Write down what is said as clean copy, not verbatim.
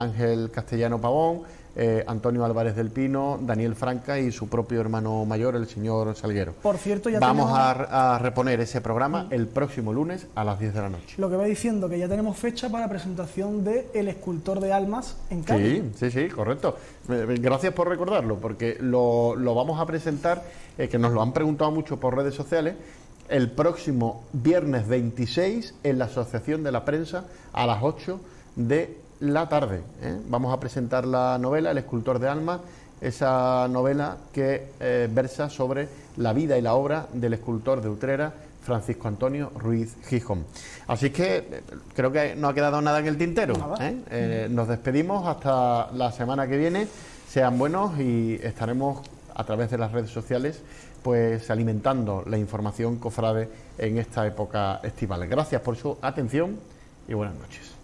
Ángel Castellano Pavón, Antonio Álvarez del Pino, Daniel Franca y su propio hermano mayor, el señor Salguero. Por cierto, ya vamos tenemos... a reponer ese programa el próximo lunes a las 10 de la noche. Lo que va diciendo, que ya tenemos fecha para la presentación de El escultor de almas en Cádiz. Sí, correcto. Gracias por recordarlo, porque lo vamos a presentar, que nos lo han preguntado mucho por redes sociales, el próximo viernes 26 en la Asociación de la Prensa a las 8 de la tarde. Vamos a presentar la novela El escultor de almas, esa novela que versa sobre la vida y la obra del escultor de Utrera, Francisco Antonio Ruiz Gijón. Así que creo que no ha quedado nada en el tintero. Nos despedimos hasta la semana que viene. Sean buenos y estaremos a través de las redes sociales pues alimentando la información cofrade en esta época estival. Gracias por su atención y buenas noches.